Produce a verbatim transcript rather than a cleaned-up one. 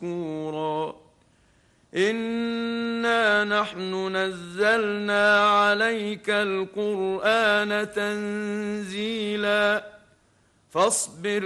مشكورا إنا نحن نزلنا عليك القرآن تنزيلا فاصبر